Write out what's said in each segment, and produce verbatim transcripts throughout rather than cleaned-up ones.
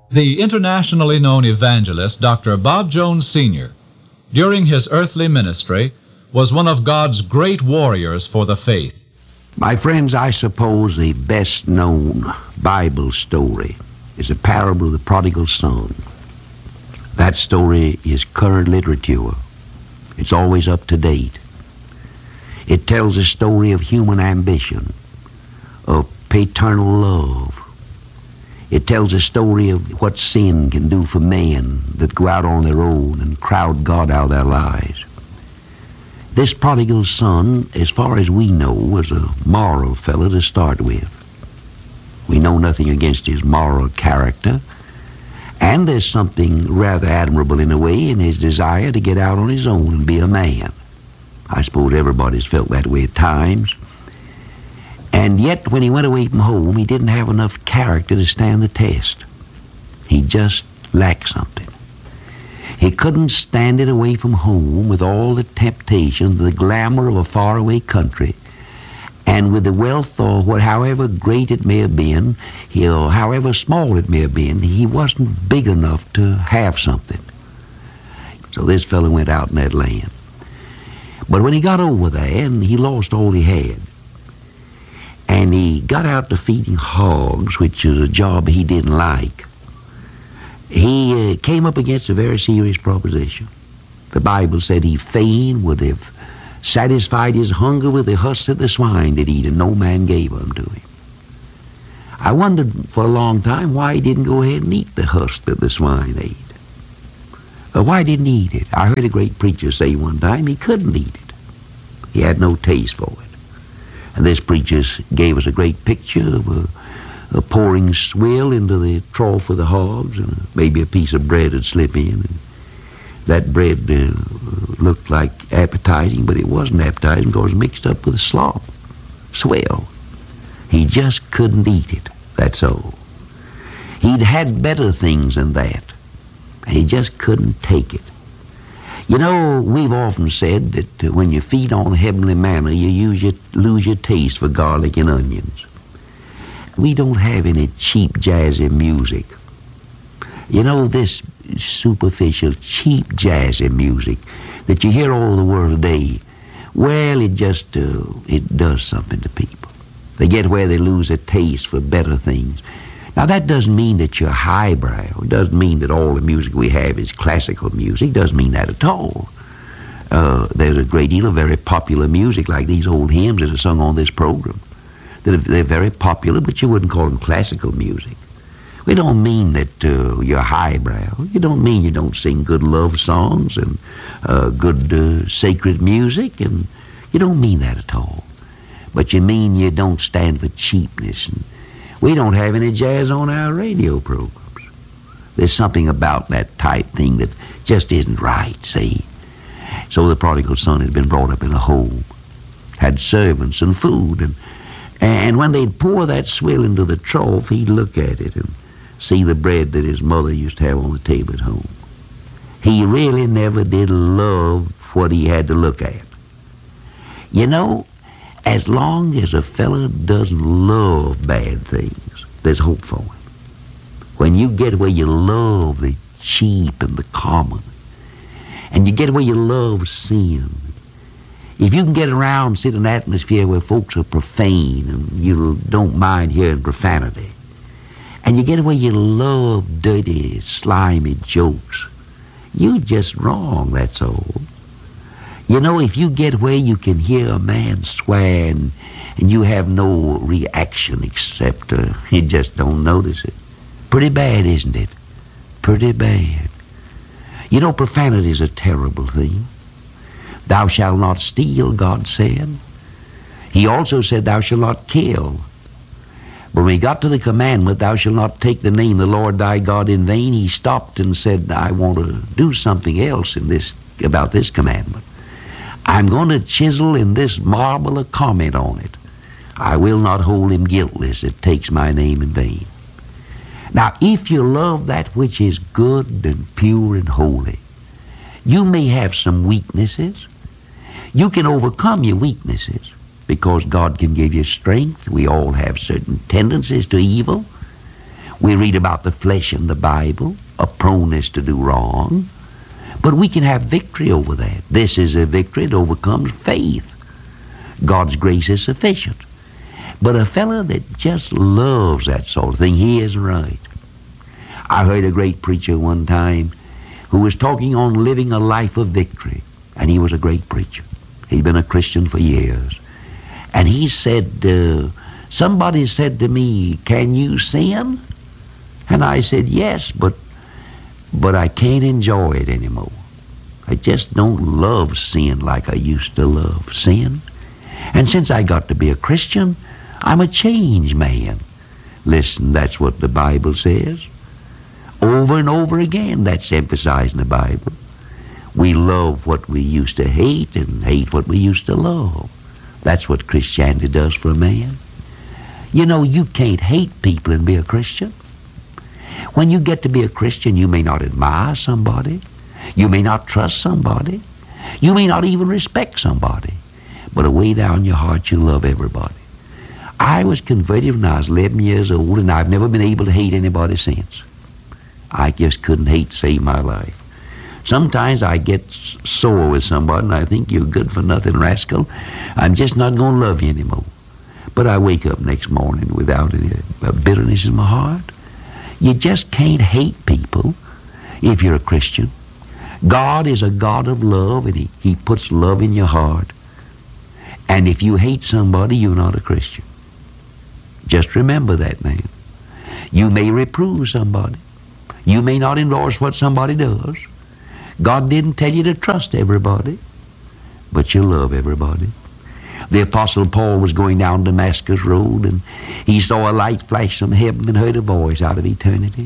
The internationally known evangelist, Doctor Bob Jones, Senior, during his earthly ministry, was one of God's great warriors for the faith. My friends, I suppose the best-known Bible story is the parable of the prodigal son. That story is current literature. It's always up to date. It tells a story of human ambition, of paternal love. It tells a story of what sin can do for men that go out on their own and crowd God out of their lives. This prodigal son, as far as we know, was a moral fellow to start with. We know nothing against his moral character, and there's something rather admirable in a way in his desire to get out on his own and be a man. I suppose everybody's felt that way at times. And yet, when he went away from home, he didn't have enough character to stand the test. He just lacked something. He couldn't stand it away from home with all the temptations, the glamour of a faraway country, and with the wealth, or what, however great it may have been, he, or however small it may have been, he wasn't big enough to have something. So this fellow went out in that land. But when he got over there, and he lost all he had, and he got out to feeding hogs, which is a job he didn't like, he uh, came up against a very serious proposition. The Bible said he fain would have satisfied his hunger with the husks that the swine did eat, and no man gave them to him. I wondered for a long time why he didn't go ahead and eat the husks that the swine ate. Uh, why didn't he eat it? I heard a great preacher say one time he couldn't eat it. He had no taste for it. And this preacher gave us a great picture of a a pouring swill into the trough of the hogs, and maybe a piece of bread would slip in. And that bread uh, looked like appetizing, but it wasn't appetizing because it was mixed up with slop, swill. He just couldn't eat it, that's all. He'd had better things than that, and he just couldn't take it. You know, we've often said that uh, when you feed on heavenly manna, you use your, lose your taste for garlic and onions. We don't have any cheap jazzy music. You know, this superficial, cheap jazzy music that you hear all over the world today, well, it just, uh, it does something to people. They get where they lose a taste for better things. Now, that doesn't mean that you're highbrow. It doesn't mean that all the music we have is classical music. It doesn't mean that at all. Uh, there's a great deal of very popular music, like these old hymns that are sung on this program. They're very popular, but you wouldn't call them classical music. We don't mean that uh, you're highbrow. You don't mean you don't sing good love songs and uh, good uh, sacred music, and you don't mean that at all. But you mean you don't stand for cheapness. And we don't have any jazz on our radio programs. There's something about that type thing that just isn't right, see? So the prodigal son had been brought up in a home, had servants and food, and And when they'd pour that swill into the trough, he'd look at it and see the bread that his mother used to have on the table at home. He really never did love what he had to look at. You know, as long as a fella doesn't love bad things, there's hope for him. When you get where you love the cheap and the common, and you get where you love sin, if you can get around, sit in an atmosphere where folks are profane and you don't mind hearing profanity, and you get where you love dirty, slimy jokes, you're just wrong, that's all. You know, if you get where you can hear a man swear and, and you have no reaction except uh, you just don't notice it. Pretty bad, isn't it? Pretty bad. You know, profanity is a terrible thing. Thou shalt not steal, God said. He also said, thou shalt not kill. But when he got to the commandment, thou shalt not take the name of the Lord thy God in vain, he stopped and said, I want to do something else in this about this commandment. I'm going to chisel in this marble a comment on it. I will not hold him guiltless that takes my name in vain. Now, if you love that which is good and pure and holy, you may have some weaknesses. You can overcome your weaknesses because God can give you strength. We all have certain tendencies to evil. We We read about the flesh in the Bible, a proneness to do wrong, but we can have victory over that. This is a victory that overcomes faith. God's grace is sufficient. But a fellow that just loves that sort of thing, he isn't right. I heard a great preacher one time who was talking on living a life of victory, and he was a great preacher. He'd been a Christian for years. And he said, uh, somebody said to me, "Can you sin?" And I said, "Yes, but but I can't enjoy it anymore. I just don't love sin like I used to love sin. And since I got to be a Christian, I'm a changed man." Listen, that's what the Bible says. Over and over again, that's emphasized in the Bible. We love what we used to hate and hate what we used to love. That's what Christianity does for a man. You know, you can't hate people and be a Christian. When you get to be a Christian, you may not admire somebody. You may not trust somebody. You may not even respect somebody. But away down your heart, you love everybody. I was converted when I was eleven years old, and I've never been able to hate anybody since. I just couldn't hate to save my life. Sometimes I get sore with somebody, and I think, "You're good for nothing, rascal. I'm just not going to love you anymore." But I wake up next morning without any bitterness in my heart. You just can't hate people if you're a Christian. God is a God of love, and he, he puts love in your heart. And if you hate somebody, you're not a Christian. Just remember that now. You may reprove somebody. You may not endorse what somebody does. God didn't tell you to trust everybody, but you love everybody. The Apostle Paul was going down Damascus Road, and he saw a light flash from heaven and heard a voice out of eternity.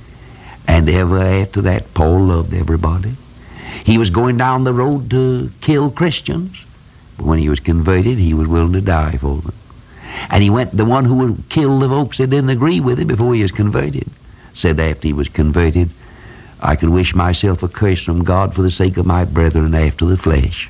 And ever after that, Paul loved everybody. He was going down the road to kill Christians, but when he was converted, he was willing to die for them. And he went, the one who would kill the folks that didn't agree with him before he was converted, said after he was converted, "I could wish myself a curse from God for the sake of my brethren after the flesh."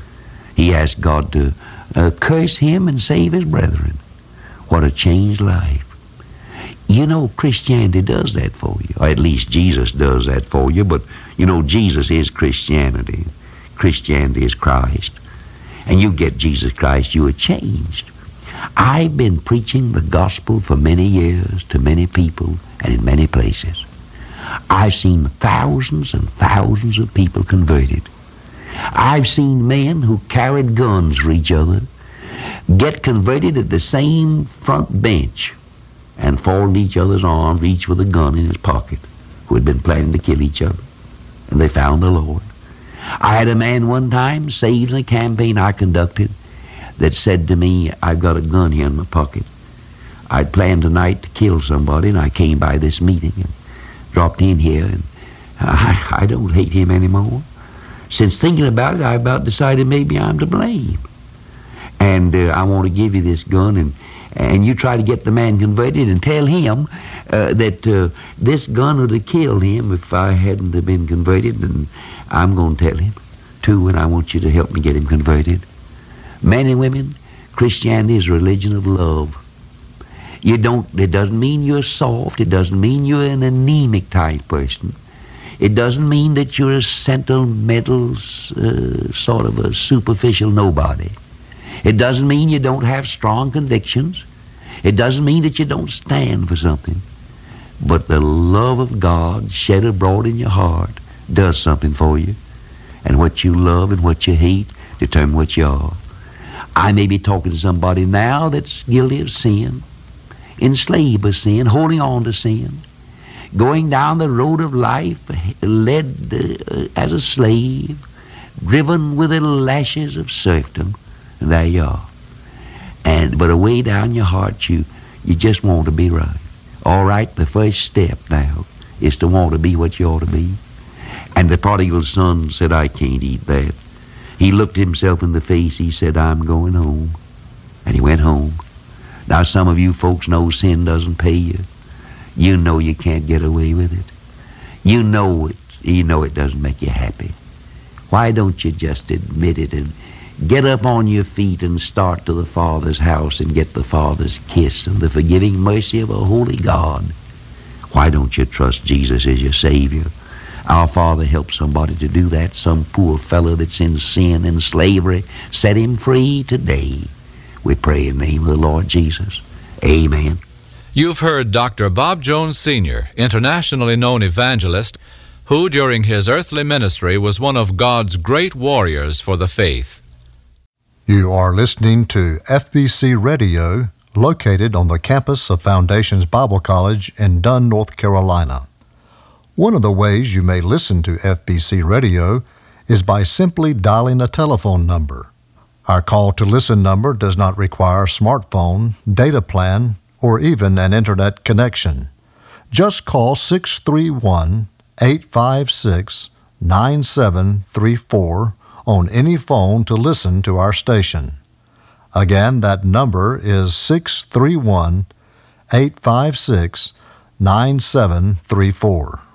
He asked God to uh, curse him and save his brethren. What a changed life. You know, Christianity does that for you. Or at least Jesus does that for you. But, you know, Jesus is Christianity. Christianity is Christ. And you get Jesus Christ, you are changed. I've been preaching the gospel for many years to many people and in many places. I've seen thousands and thousands of people converted. I've seen men who carried guns for each other get converted at the same front bench and fall in each other's arms, each with a gun in his pocket, who had been planning to kill each other. And they found the Lord. I had a man one time saved in a campaign I conducted that said to me, "I've got a gun here in my pocket. I'd planned tonight to kill somebody, and I came by this meeting and dropped in here, and I, I don't hate him anymore. Since thinking about it, I about decided maybe I'm to blame. And uh, I want to give you this gun, and and you try to get the man converted and tell him uh, that uh, this gun would have killed him if I hadn't have been converted, and I'm going to tell him, too, and I want you to help me get him converted." Men and women, Christianity is a religion of love. You don't, it doesn't mean you're soft. It doesn't mean you're an anemic type person. It doesn't mean that you're a sentimental, uh, sort of a superficial nobody. It doesn't mean you don't have strong convictions. It doesn't mean that you don't stand for something. But the love of God shed abroad in your heart does something for you. And what you love and what you hate determine what you are. I may be talking to somebody now that's guilty of sin, enslaved by sin, holding on to sin, going down the road of life, led uh, as a slave, driven with the lashes of serfdom, and there you are. And but away down your heart, you you just want to be right. All right, the first step now is to want to be what you ought to be. And the prodigal son said, "I can't eat that." He looked himself in the face. He said, "I'm going home." And he went home. Now, some of you folks know sin doesn't pay you. You know you can't get away with it. You know it. You know it doesn't make you happy. Why don't you just admit it and get up on your feet and start to the Father's house and get the Father's kiss and the forgiving mercy of a holy God? Why don't you trust Jesus as your Savior? Our Father, help somebody to do that. Some poor fellow that's in sin and slavery, set him free today. We pray in the name of the Lord Jesus. Amen. You've heard Doctor Bob Jones Senior, internationally known evangelist, who during his earthly ministry was one of God's great warriors for the faith. You are listening to F B C Radio, located on the campus of Foundations Bible College in Dunn, North Carolina. One of the ways you may listen to F B C Radio is by simply dialing a telephone number. Our call to listen number does not require a smartphone, data plan, or even an internet connection. Just call six three one, eight five six, nine seven three four on any phone to listen to our station. Again, that number is six three one, eight five six, nine seven three four.